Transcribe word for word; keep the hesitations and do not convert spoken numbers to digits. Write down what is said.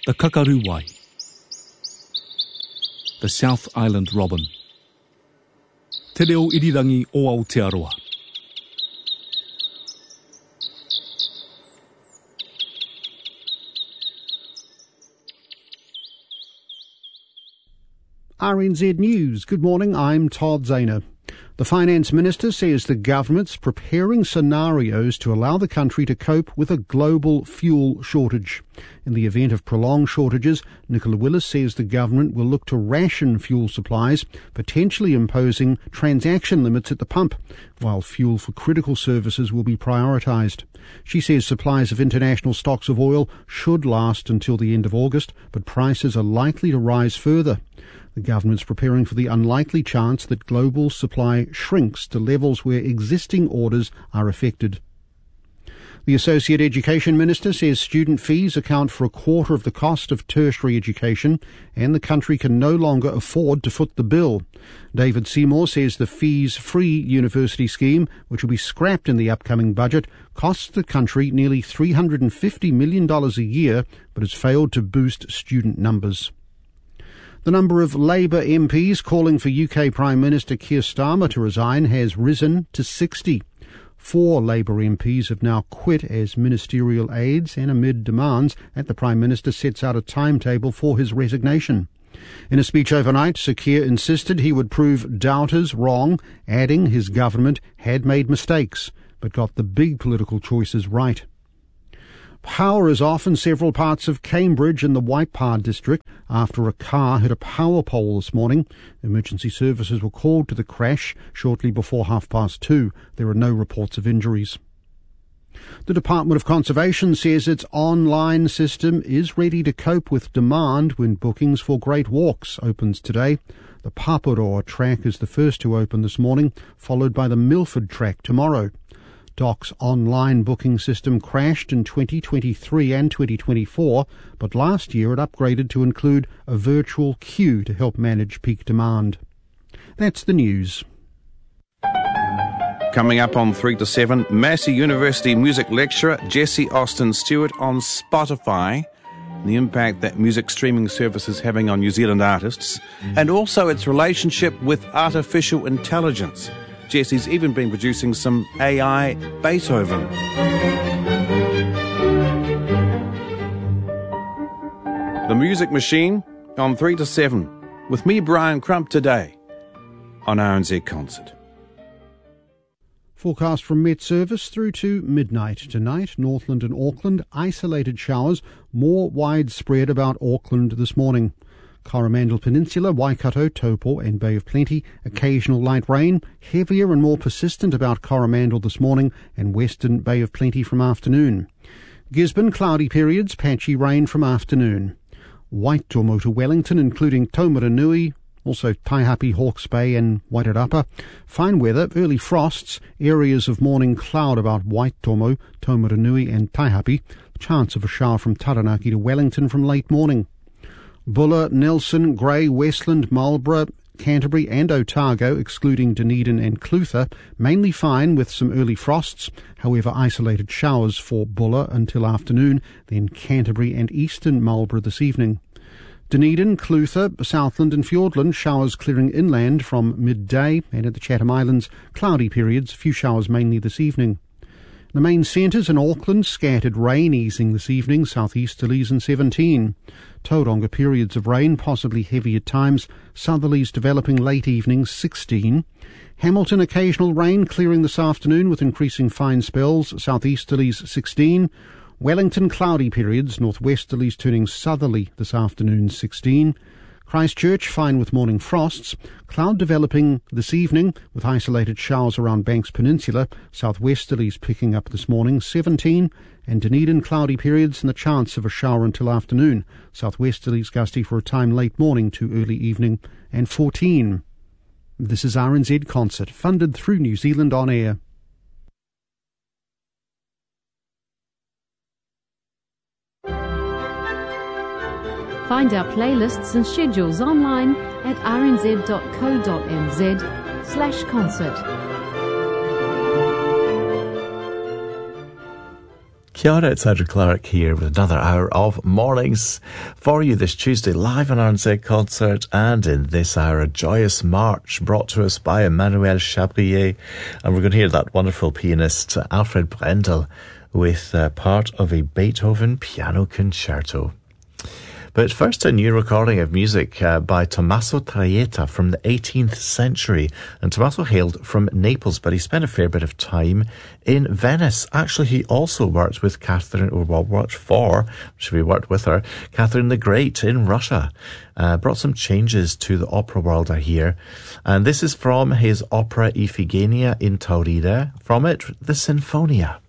the kakaruwai, the South Island robin, te reo irirangi o Aotearoa. R N Z News. Good morning, I'm Todd Zahner. The Finance Minister says the government's preparing scenarios to allow the country to cope with a global fuel shortage. In the event of prolonged shortages, Nicola Willis says the government will look to ration fuel supplies, potentially imposing transaction limits at the pump, while fuel for critical services will be prioritised. She says supplies of international stocks of oil should last until the end of August, but prices are likely to rise further. The government's preparing for the unlikely chance that global supply shrinks to levels where existing orders are affected. The Associate Education Minister says student fees account for a quarter of the cost of tertiary education and the country can no longer afford to foot the bill. David Seymour says the fees-free university scheme, which will be scrapped in the upcoming budget, costs the country nearly three hundred fifty million dollars a year but has failed to boost student numbers. The number of Labour M Ps calling for U K Prime Minister Keir Starmer to resign has risen to sixty. Four Labour M Ps have now quit as ministerial aides and amid demands that the Prime Minister sets out a timetable for his resignation. In a speech overnight, Sir Keir insisted he would prove doubters wrong, adding his government had made mistakes, but got the big political choices right. Power is off in several parts of Cambridge in the Waipā district after a car hit a power pole this morning. Emergency services were called to the crash shortly before half past two. There are no reports of injuries. The Department of Conservation says its online system is ready to cope with demand when bookings for Great Walks opens today. The Paparoa track is the first to open this morning, followed by the Milford track tomorrow. D O C's online booking system crashed in twenty twenty-three and twenty twenty-four, but last year it upgraded to include a virtual queue to help manage peak demand. That's the news. Coming up on three to seven, Massey University music lecturer Jessie Austin Stewart on Spotify, the impact that music streaming service is having on New Zealand artists, and also its relationship with artificial intelligence. Jessie's even been producing some A I Beethoven. The Music Machine on three to seven, with me, Brian Crump, today on R N Z Concert. Forecast from Met Service through to midnight tonight. Northland and Auckland, isolated showers, more widespread about Auckland this morning. Coromandel Peninsula, Waikato, Taupo and Bay of Plenty, occasional light rain, heavier and more persistent about Coromandel this morning and western Bay of Plenty from afternoon. Gisborne, cloudy periods, patchy rain from afternoon. Waitomo to Wellington, including Taumaranui, also Taihape, Hawke's Bay and Wairarapa. Fine weather, early frosts, areas of morning cloud about Waitomo, Taumaranui and Taihape. Chance of a shower from Taranaki to Wellington from late morning. Buller, Nelson, Grey, Westland, Marlborough, Canterbury and Otago, excluding Dunedin and Clutha, mainly fine with some early frosts, however isolated showers for Buller until afternoon, then Canterbury and eastern Marlborough this evening. Dunedin, Clutha, Southland and Fiordland, showers clearing inland from midday, and at the Chatham Islands, cloudy periods, few showers mainly this evening. The main centres in Auckland, scattered rain easing this evening, southeasterlies and seventeen. Tauranga periods of rain, possibly heavy at times, southerlies developing late evenings, sixteen. Hamilton, occasional rain clearing this afternoon with increasing fine spells, southeasterlies sixteen. Wellington, cloudy periods, northwesterlies turning southerly this afternoon, sixteen. Christchurch, fine with morning frosts. Cloud developing this evening with isolated showers around Banks Peninsula. Southwesterlies picking up this morning, seventeen. And Dunedin, cloudy periods and the chance of a shower until afternoon. Southwesterlies gusty for a time late morning to early evening, and fourteen. This is R N Z Concert, funded through New Zealand On Air. Find our playlists and schedules online at rnz.co.nz slash concert. Kia ora, it's Andrew Clark here with another hour of mornings for you this Tuesday, live on R N Z Concert, and in this hour a joyous march brought to us by Emmanuel Chabrier, and we're going to hear that wonderful pianist Alfred Brendel with uh, part of a Beethoven piano concerto. But first, a new recording of music uh, by Tommaso Traetta from the eighteenth century. And Tommaso hailed from Naples, but he spent a fair bit of time in Venice. Actually, he also worked with Catherine, or well, worked for, should we worked with her, Catherine the Great in Russia. Uh, brought some changes to the opera world, I hear. And this is from his opera Iphigenia in Tauride. From it, the Sinfonia.